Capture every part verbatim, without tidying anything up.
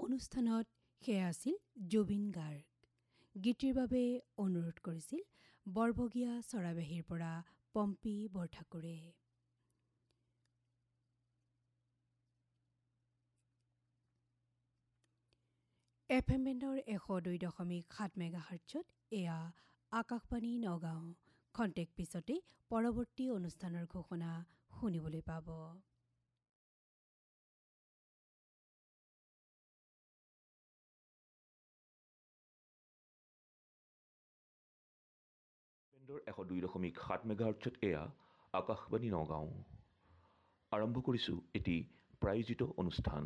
অনুষ্ঠানত সেয়া আছিল জুবিন গাৰ্গ। গীতিৰ বাবে অনুৰোধ কৰিছিল বৰভগীয়া চৰাইবাহীৰ পৰা পম্পী বৰঠাকুৰে। এফ এম বেণ্ডৰ এশ দুই দশমিক সাত মেগাহাৰ্টছত এয়া আকাশবাণী নগাঁও। খন্তেক পিছতে পৰৱৰ্তী অনুষ্ঠানৰ ঘোষণা শুনিবলৈ পাব। এশ দুই দশমিক সাত মেগাহাৰ্টছত এয়া আকাশবাণী নগাঁও। আৰম্ভ কৰিছোঁ এটি প্ৰায়োজিত অনুষ্ঠান।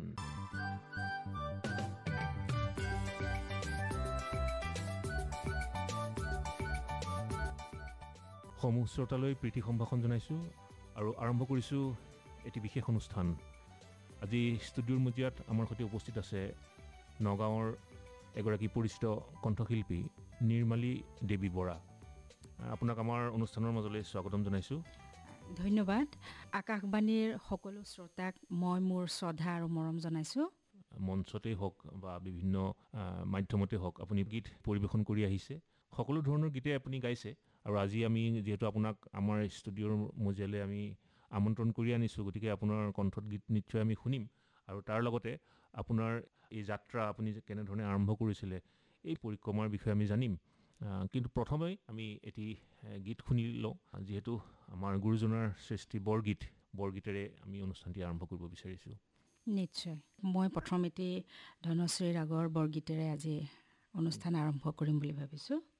সমূহ শ্ৰোতালৈ প্ৰীতি সম্ভাষণ জনাইছোঁ আৰু আৰম্ভ কৰিছোঁ এটি বিশেষ অনুষ্ঠান। আজি ষ্টুডিঅ'ৰ মজিয়াত আমাৰ সৈতে উপস্থিত আছে নগাঁৱৰ এগৰাকী পৰিচিত কণ্ঠশিল্পী নিৰ্মালী দেৱী বৰা। আপোনাক আমাৰ অনুষ্ঠানৰ মাজলৈ স্বাগতম জনাইছোঁ। ধন্যবাদ। আকাশবাণীৰ সকলো শ্ৰোতাক মই মোৰ শ্ৰদ্ধা আৰু মৰম জনাইছোঁ। মঞ্চতেই হওক বা বিভিন্ন মাধ্যমতেই হওক আপুনি গীত পৰিৱেশন কৰি আহিছে, সকলো ধৰণৰ গীতে আপুনি গাইছে আৰু আজি আমি যিহেতু আপোনাক আমাৰ ষ্টুডিঅ'ৰ মজিয়ালৈ আমি আমন্ত্ৰণ কৰি আনিছোঁ, গতিকে আপোনাৰ কণ্ঠত গীত নিশ্চয় আমি শুনিম আৰু তাৰ লগতে আপোনাৰ এই যাত্ৰা আপুনি কেনেধৰণে আৰম্ভ কৰিছিলে এই পৰিক্ৰমাৰ বিষয়ে আমি জানিম। কিন্তু প্ৰথমেই আমি এটি গীত শুনি লওঁ, যিহেতু আমাৰ গুৰুজনাৰ সৃষ্টি বৰগীত বৰগীতেৰে আমি অনুষ্ঠানটি আৰম্ভ কৰিব বিচাৰিছোঁ। নিশ্চয়, মই প্ৰথম এটি ধনশ্ৰী ৰাগৰ বৰগীতেৰে আজি অনুষ্ঠান আৰম্ভ কৰিম বুলি ভাবিছোঁ।